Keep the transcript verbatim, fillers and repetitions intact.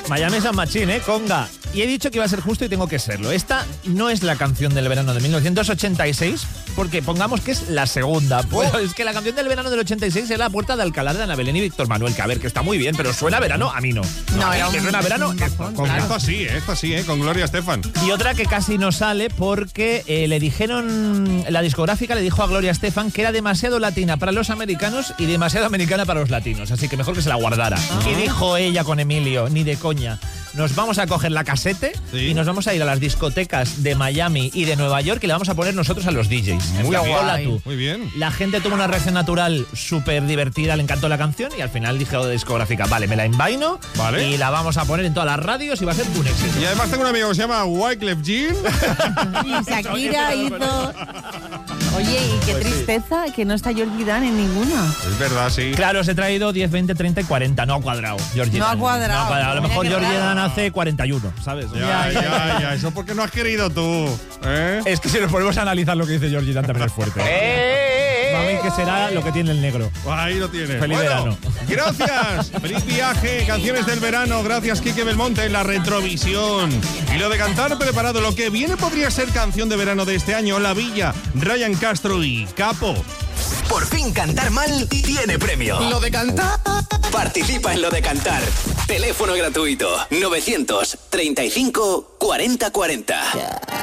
Miami San Machín, ¿eh? Conga. Y he dicho que iba a ser justo y tengo que serlo. Esta no es la canción del verano de mil novecientos ochenta y seis, porque pongamos que es la segunda. Pues oh. Es que la canción del verano del ochenta y seis es La Puerta de Alcalá de Ana Belén y Víctor Manuel, que a ver, que está muy bien, pero suena a verano, a mí no. No, no era que un... suena a verano, esto, con claro. Esto sí, esto sí, ¿eh? Con Gloria Estefan. Y otra que casi no sale porque eh, le dijeron, la discográfica le dijo a Gloria Estefan que era demasiado latina para los americanos y demasiado americana para los latinos, así que mejor que se la guardara. Ah. Y dijo ella con Emilio, ni de coña, nos vamos a coger la casete ¿Sí? y nos vamos a ir a las discotecas de Miami y de Nueva York y le vamos a poner nosotros a los D Js. Muy bien, hola tú. Muy bien. La gente tuvo una reacción natural súper divertida, le encantó la canción y al final dijo de discográfica, vale, me la envaino ¿Vale? y la vamos a poner en todas las radios y va a ser un éxito. Y además tengo un amigo que se llama Wyclef Jean. Y Shakira hizo... Oye, y qué Pues tristeza sí. que no está Georgie Dan en ninguna. Es verdad, sí. Claro, os he traído diez, veinte, treinta y cuarenta. No ha cuadrado, Georgie No Dan. ha cuadrado. No ha cuadrado. A lo Mira mejor qué Georgie raro. Dan hace cuarenta y uno, ¿sabes? Ya, ya, ya, ya. Eso porque no has querido tú. ¿Eh? Es que si nos ponemos a analizar lo que dice Georgie Dan también es fuerte. Mami, que será lo que tiene el negro. Ahí lo tienes. Feliz bueno, verano. Gracias. Feliz viaje. Canciones del verano. Gracias, Quique Belmonte, en la retrovisión. Y lo de cantar preparado. Lo que viene podría ser canción de verano de este año. La Villa, Ryan Castro y Capo. Por fin cantar mal tiene premio. Lo de cantar. Participa en Lo de Cantar. Teléfono gratuito novecientos treinta y cinco cuarenta cuarenta.